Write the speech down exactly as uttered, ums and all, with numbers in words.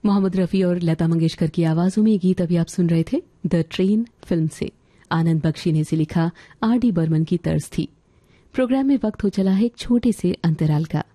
मोहम्मद रफी और लता मंगेशकर की आवाजों में ये गीत अभी आप सुन रहे थे द ट्रेन फिल्म से। आनंद बख्शी ने इसे लिखा, आर डी बर्मन की तर्ज थी। प्रोग्राम में वक्त हो चला है एक छोटे से अंतराल का।